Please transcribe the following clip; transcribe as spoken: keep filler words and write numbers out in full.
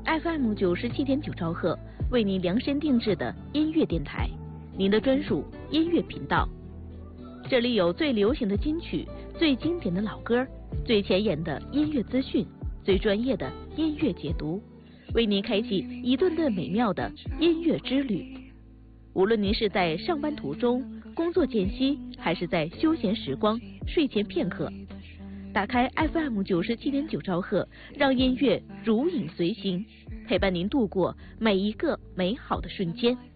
F M 九十七点九兆赫，为您量身定制的音乐电台，您的专属音乐频道。这里有最流行的金曲、最经典的老歌、最前沿的音乐资讯、最专业的音乐解读，为您开启一顿顿美妙的音乐之旅。无论您是在上班途中、工作间隙，还是在休闲时光、睡前片刻，打开 F M 九十七点九兆赫，让音乐如影随形，陪伴您度过每一个美好的瞬间。